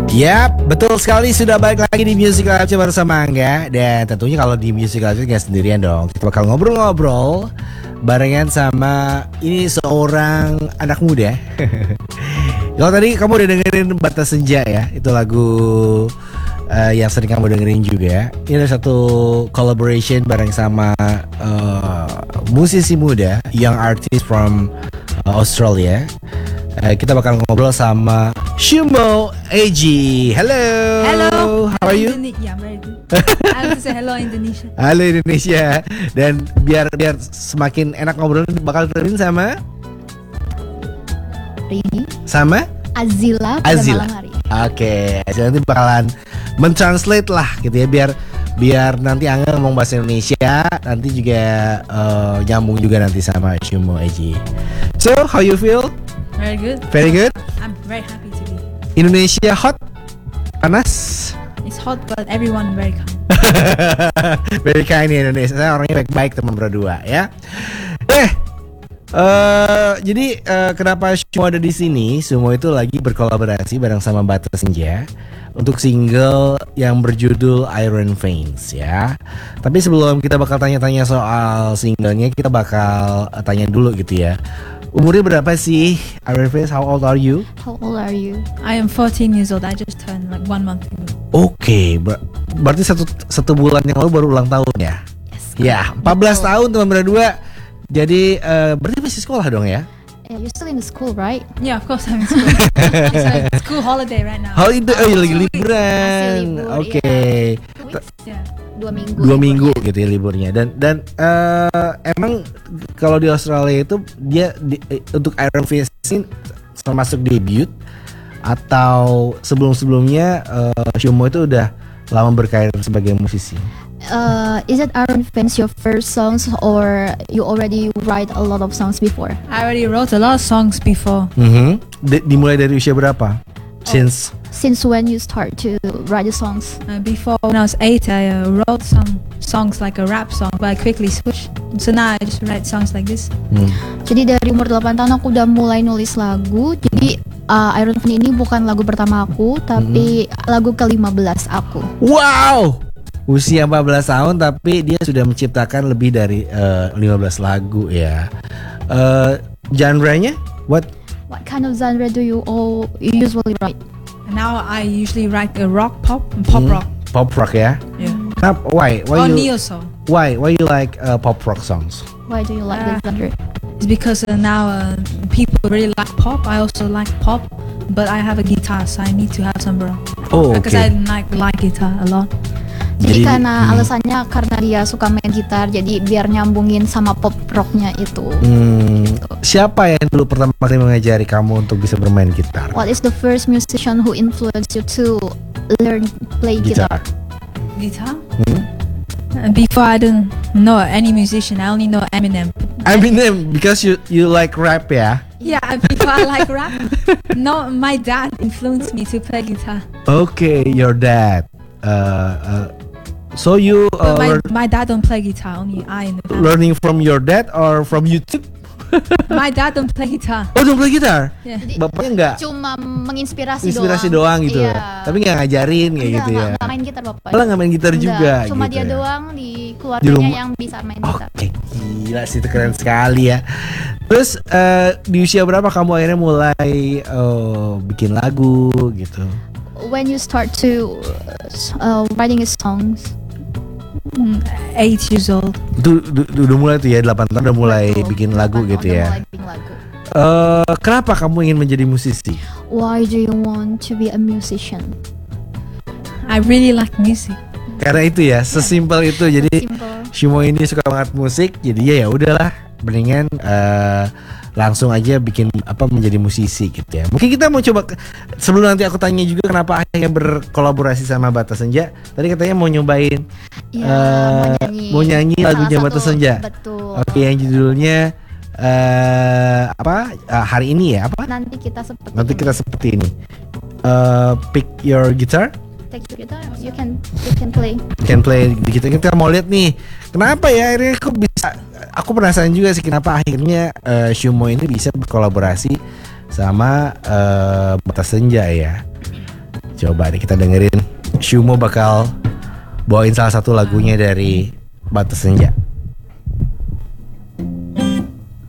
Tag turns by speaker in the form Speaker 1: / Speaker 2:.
Speaker 1: Yap, betul sekali, sudah balik lagi di Music Live bersama Angga. Dan tentunya kalau di Music Live gak sendirian dong. Kita bakal ngobrol-ngobrol barengan sama ini seorang anak muda. Kalau tadi kamu udah dengerin Batas Senja ya, itu lagu yang sering kamu dengerin juga. Ini ada satu collaboration bareng sama musisi muda, young artist from Australia. Kita bakal ngobrol sama Shumo Eji. Hello.
Speaker 2: Hello.
Speaker 1: How are you?
Speaker 2: Yeah, I'm very good. I have to say hello Indonesia.
Speaker 1: Halo Indonesia. Dan biar semakin enak ngobrol, bakal dengerin sama
Speaker 3: Rini
Speaker 1: sama
Speaker 3: Azila pada
Speaker 1: Azila.
Speaker 3: malam hari.
Speaker 1: Oke, Azila nanti bakalan mentranslate lah gitu ya, biar nanti Angga ngomong bahasa Indonesia, nanti juga nyambung juga nanti sama Shumo Eji. So, how you feel?
Speaker 2: Very good.
Speaker 1: Very good.
Speaker 2: I'm very happy to be here.
Speaker 1: Indonesia hot? Panas?
Speaker 2: It's hot but everyone very kind.
Speaker 1: Very kind ya Indonesia. Saya orangnya baik-baik teman berdua ya. Jadi kenapa Shumo ada di sini? Shumo itu lagi berkolaborasi bareng sama Batas Senja untuk single yang berjudul Iron Veins ya. Tapi sebelum kita bakal tanya-tanya soal singlenya, kita bakal tanya dulu gitu ya. Umurnya berapa sih Iron Veins? How old are you?
Speaker 3: How old are you?
Speaker 2: I am 14 years old. I just turned like 1 month ago.
Speaker 1: Oke, berarti satu bulan yang lalu baru ulang tahun ya?
Speaker 3: Yes.
Speaker 1: Ya, 14 tahun teman berdua. Jadi berarti masih sekolah dong ya?
Speaker 3: You're still in the school, right?
Speaker 2: Yeah, of course I'm in school. It's a school holiday right now.
Speaker 1: Holiday, lagi
Speaker 3: Masih
Speaker 1: liburan.
Speaker 3: libur,
Speaker 1: Oke.
Speaker 2: Yeah.
Speaker 3: 2 minggu.
Speaker 1: 2 minggu gitu ya liburnya. Dan emang kalau di Australia itu dia untuk Iron Fist ini termasuk debut atau sebelum-sebelumnya Shumo itu udah lama berkarir sebagai musisi.
Speaker 3: Is it Iron Veins your first songs or you already write a lot of songs before?
Speaker 2: I already wrote a lot of songs before.
Speaker 1: Dimulai dari usia berapa?
Speaker 3: Since when you start to write the songs?
Speaker 2: Before when I was 8, I wrote some songs like a rap song, but I quickly switched. So now I just write songs like this.
Speaker 3: Jadi dari umur 8 tahun aku udah mulai nulis lagu. Jadi Iron Veins ini bukan lagu pertama aku, tapi lagu ke-15 aku.
Speaker 1: Wow! Usia 14 tahun tapi dia sudah menciptakan lebih dari 15 lagu ya. Genre-nya? What
Speaker 3: kind of genre do you all usually write?
Speaker 2: Now I usually write a rock pop and pop rock.
Speaker 1: Pop rock ya?
Speaker 2: Yeah.
Speaker 1: Why
Speaker 2: Or
Speaker 1: you
Speaker 2: neo song.
Speaker 1: Why you like pop rock songs?
Speaker 3: Why do you like this genre?
Speaker 2: It's because now people really like pop. I also like pop, but I have a guitar, so I need to have some rock.
Speaker 1: Oh,
Speaker 2: Because I like guitar a lot.
Speaker 3: Jadi karena alasannya karena dia suka main gitar, jadi biar nyambungin sama pop rocknya itu.
Speaker 1: Siapa yang dulu pertama kali mengajari kamu untuk bisa bermain gitar?
Speaker 3: What is the first musician who influenced you to learn play guitar?
Speaker 2: Guitar? Before I didn't know any musician. I only know Eminem.
Speaker 1: Eminem, because you like rap ya?
Speaker 2: Yeah, before I like rap. No, my dad influenced me to play guitar.
Speaker 1: Okay, your dad. So you
Speaker 2: my dad don't play guitar, only I know.
Speaker 1: Learning from your dad or from YouTube?
Speaker 2: My dad don't play guitar.
Speaker 1: Oh, don't play guitar?
Speaker 2: Yeah.
Speaker 1: Bapaknya enggak?
Speaker 3: Cuma menginspirasi
Speaker 1: doang gitu.
Speaker 3: Iya.
Speaker 1: Tapi enggak ngajarin kayak gitu ya.
Speaker 3: Enggak main gitar bapak.
Speaker 1: Malah enggak main gitar juga
Speaker 3: Cuma
Speaker 1: gitu
Speaker 3: dia
Speaker 1: ya.
Speaker 3: doang di keluarganya yang bisa main gitar.
Speaker 1: Oke, gila sih, itu keren sekali ya. Terus di usia berapa kamu akhirnya mulai bikin lagu gitu?
Speaker 3: When you start to writing songs?
Speaker 2: 8 years old.
Speaker 1: Itu udah mulai tuh ya, 8 tahun udah mulai bikin lagu gitu ya.
Speaker 3: Mulai bikin lagu.
Speaker 1: Kenapa kamu ingin menjadi musisi?
Speaker 3: Why do you want to be a musician?
Speaker 2: I really like music.
Speaker 1: Karena itu ya, sesimpel itu. Jadi
Speaker 3: Simple.
Speaker 1: Shumo ini suka banget musik, jadi ya udahlah, mendingan langsung aja bikin menjadi musisi gitu ya. Mungkin kita mau coba sebelum nanti aku tanya juga kenapa akhirnya berkolaborasi sama Batas Senja. Tadi katanya mau nyobain mau nyanyi lagunya Batas Senja.
Speaker 3: Betul.
Speaker 1: Oke, yang judulnya hari ini ya, apa?
Speaker 3: Nanti kita seperti
Speaker 1: ini. Pick your guitar.
Speaker 3: Take your guitar, you can play.
Speaker 1: Can play di kita mau lihat nih. Kenapa ya akhirnya kok bisa? Aku penasaran juga sih kenapa akhirnya Shumo ini bisa berkolaborasi sama Batas Senja ya. Coba deh kita dengerin. Shumo bakal bawain salah satu lagunya dari Batas Senja.